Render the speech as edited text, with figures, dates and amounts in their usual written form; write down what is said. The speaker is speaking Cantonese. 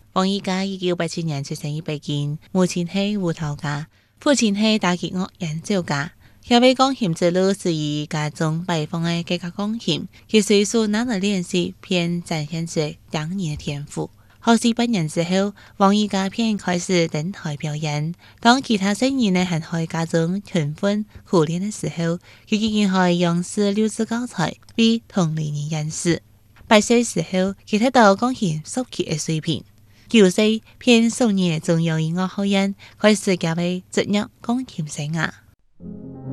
王一家1987年出生於北京，母親係胡桃家，父親係打擊樂演奏家。佢為鋼琴之路是以家中擺放嘅幾架鋼琴，佢隨手拿來練習，便展現出當年嘅天賦。學習半年之後，王一家便開始登台表演。當其他成員還在家中勤奮苦練的時候，佢竟然喺央視錄製教材為同齡人演示。8歲時候，佢得到鋼琴首級嘅水平。9歲便送入中央音樂學院，開始佢嘅職業鋼琴生涯。